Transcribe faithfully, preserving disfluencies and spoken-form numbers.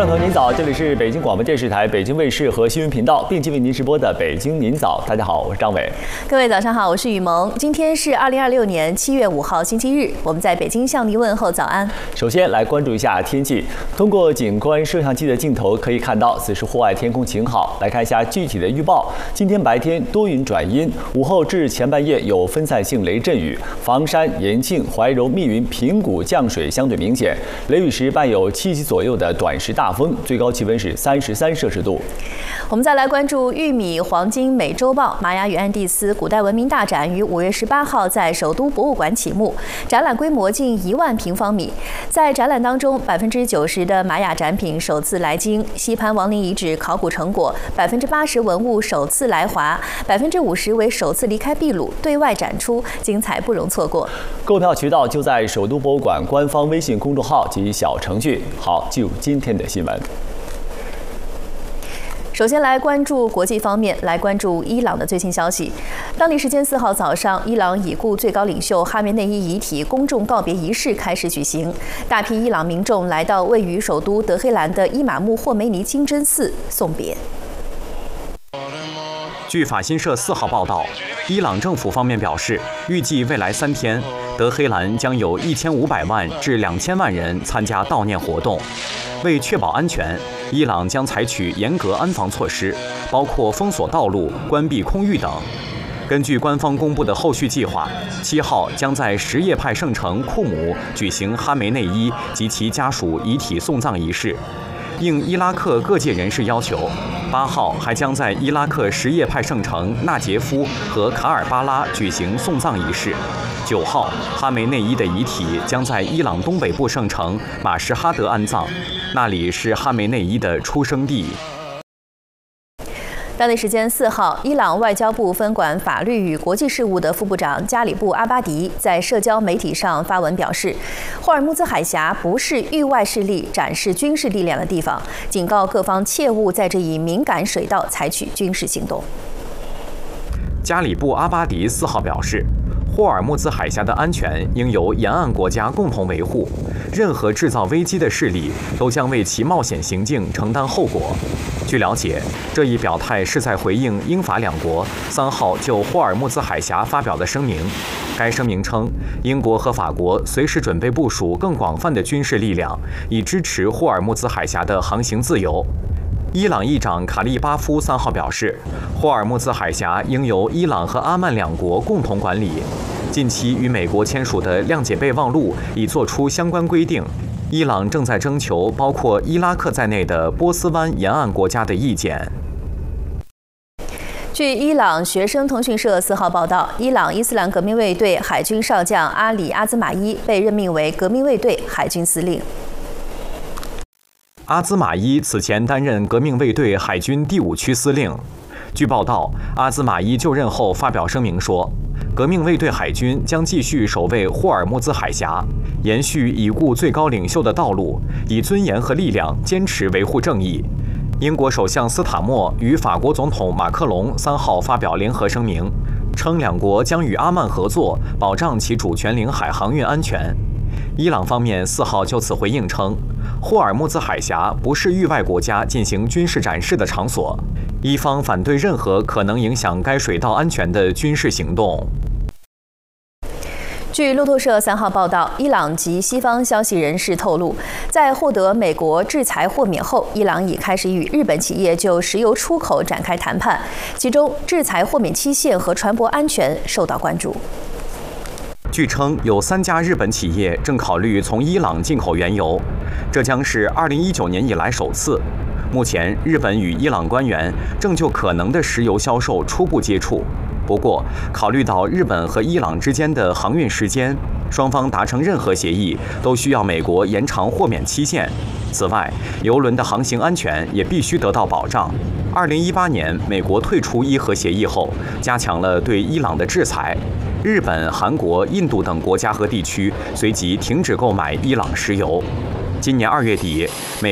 众朋友您早，这里是北京广播电视台、北京卫视和新闻频道并机为您直播的《北京您早》。大家好，我是张伟。 各位早上好，我是雨萌。今天是二零二六年七月五号星期日，我们在北京向您问候早安。 首先来关注一下天气。通过景观摄像机的镜头可以看到，此时户外天空晴好。来看一下具体的预报。今天白天多云转阴，午后至前半夜有分散性雷阵雨，房山、延庆、怀柔、密云、平谷降水相对明显，雷雨时伴有七级左右的短时大风，最高气温是三十三摄氏度。 我们再来关注玉米黄金美洲豹玛雅与安第斯古代文明大展于五月十八号在首都博物馆启幕，展览规模近一万平方米。在展览当中，百分之九十的玛雅展品首次来京，西盘王陵遗址考古成果百分之八十文物首次来华，百分之五十为首次离开秘鲁对外展出，精彩不容错过。 购票渠道就在首都博物馆官方微信公众号及小程序。好，进入今天的新闻。 首先来关注国际方面，来关注伊朗的最新消息。当地时间四号早上，伊朗已故最高领袖哈梅内伊遗体公众告别仪式开始举行，大批伊朗民众来到位于首都德黑兰的伊玛目霍梅尼清真寺送别。 据法新社四号报道，伊朗政府方面表示，预计未来三天，德黑兰将有一千五百万至两千万人参加悼念活动。为确保安全，伊朗将采取严格安防措施，包括封锁道路、关闭空域等。根据官方公布的后续计划，七号将在什叶派圣城库姆举行哈梅内伊及其家属遗体送葬仪式。应伊拉克各界人士要求，八号还将在伊拉克什叶派圣城纳杰夫和卡尔巴拉举行送葬仪式。九号，哈梅内伊的遗体将在伊朗东北部圣城马什哈德安葬，那里是哈梅内伊的出生地。 当地时间四号，伊朗外交部分管法律与国际事务的副部长加里布阿巴迪在社交媒体上发文表示，霍尔木兹海峡不是域外势力展示军事力量的地方，警告各方切勿在这一敏感水道采取军事行动。 加里布阿巴迪四号表示，霍尔木兹海峡的安全应由沿岸国家共同维护，任何制造危机的势力都将为其冒险行径承担后果。据了解，这一表态是在回应英法两国三号就霍尔木兹海峡发表的声明。该声明称，英国和法国随时准备部署更广泛的军事力量，以支持霍尔木兹海峡的航行自由。伊朗议长卡利巴夫三号表示，霍尔木兹海峡应由伊朗和阿曼两国共同管理。近期与美国签署的谅解备忘录已作出相关规定，伊朗正在征求包括伊拉克在内的波斯湾沿岸国家的意见。 据伊朗学生通讯社四号报道，伊朗伊斯兰革命卫队海军少将阿里阿兹马伊被任命为革命卫队海军司令。 阿兹马伊此前担任革命卫队海军第五区司令。据报道，阿兹马伊就任后发表声明说，革命卫队海军将继续守卫霍尔木兹海峡，延续已故最高领袖的道路，以尊严和力量坚持维护正义。英国首相斯塔默与法国总统马克龙三号发表联合声明，称两国将与阿曼合作，保障其主权领海航运安全。伊朗方面四号就此回应称，霍尔木兹海峡不是域外国家进行军事展示的场所，伊方反对任何可能影响该水道安全的军事行动。 据路透社三号报道，伊朗及西方消息人士透露，在获得美国制裁豁免后，伊朗已开始与日本企业就石油出口展开谈判，其中制裁豁免期限和船舶安全受到关注。 据称，有三家日本企业正考虑从伊朗进口原油，这将是二零一九年以来首次。目前，日本与伊朗官员正就可能的石油销售初步接触。不过，考虑到日本和伊朗之间的航运时间，双方达成任何协议都需要美国延长豁免期限。此外，油轮的航行安全也必须得到保障。二零一八年，美国退出伊核协议后，加强了对伊朗的制裁。日本、韩国、印度等国家和地区随即停止购买伊朗石油。今年二月底，美